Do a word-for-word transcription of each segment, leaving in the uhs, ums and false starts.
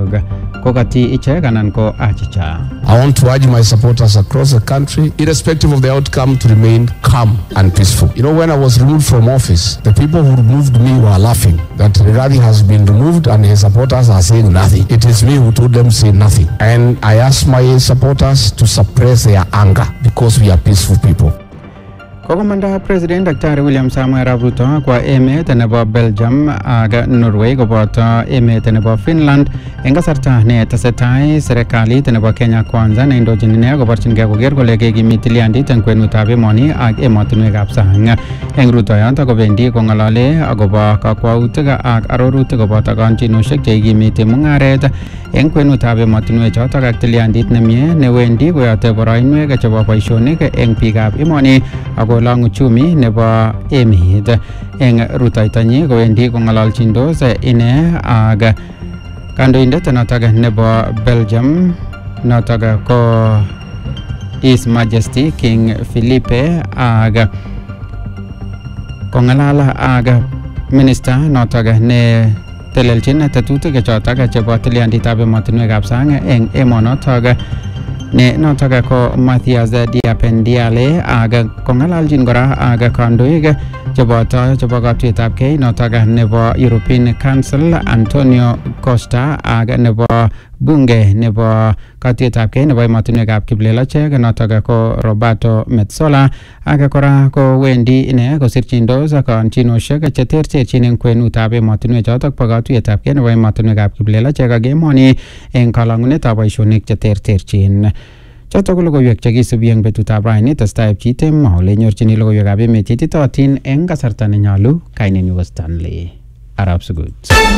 Chog kokati ichek anan ko achicha. I want to urge my supporters across the country, irrespective of the outcome, to remain calm and peaceful. You know, when I was removed from office, the people who removed me were laughing that Rigathi has been removed and his supporters are saying nothing. It is me who told them say nothing. And I asked my supporters to suppress their anger because we are peaceful people. Kokomanda President Daktari William Samoei Arap Ruto kwa emet nebo Belgium ak Norway koboto emet nebo Finland eng kasarta ne tesetai serikalit nebo Kenya Kwanza neindochin ine koborchingei koker kole kekimit tilyandit eng kwenutab emoni ak emotinwekab sang. Eng rutoyot kobendi kong'alale akobo kakwautik ak arorutik koboto kanchinosiek cheikimiti mung'aret eng kwenutab emotinwechotok ak tilyandit nemie newendi koyote boroinwek chebo boisionik eng biikab emoni ako lang uchumi nebo emet. Eng rutoitonyi kowendi kong'ololchindos ine ak kandoindet notok nebo Belgium notok ko His Majesty King Philippe ak kong'alal ak minister notok ne telelchin tetutik chotok chebo tilyanditab emotinwekab sang eng emonotok ne notok ko Mathias Diapendiale ak kong'alalchin kora ak kandoik cheboto chebo katuiyetabkei notok nebo European Council Antonio Costa ak nebo bunge nebo katuiyetabkei nebo emotinwekab kiplelachek notok ko Roberto Metsola ak kora ko wendi ine kosirchindos kanchinosiek cheterterchin eng kwenutab emotinwechotok bo katuiyetabkei nebo emotinwekab kiplelachek ak emoni eng kalang'unetab boisionik cheterterchin. Chotok ko logoiwek chekisubi eng betutab raini. Testai pchitem ole nyorchini logoiwekab emet cheititootin eng kasarta nenyolu. Kainenyu ko Stanley Arap Sugut.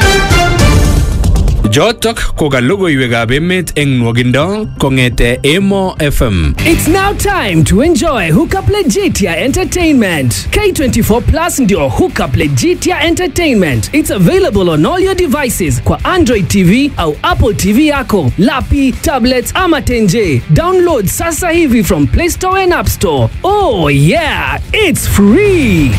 Jotok ko ka logoiwekab emet eng nwogindo kong'ete Emo F M. It's now time to enjoy Hookup Legitia Entertainment. K twenty-four Plus ndio Hookup Legitia Entertainment. It's available on all your devices kwa Android T V au Apple T V yako, lapi, tablets ama tenje. Download sasa hivi from Play Store and App Store. Oh yeah, it's free.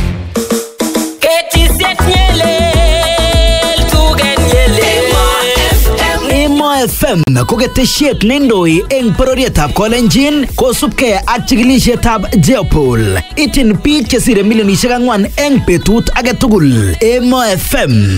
Emo F M ko ketesiet neindoi eng bororietab Kolenjin kosubkei ak chikilisietab Jeopol. Ityin biik chesire milionisiek ang'wan eng betut age tugul. Emo F M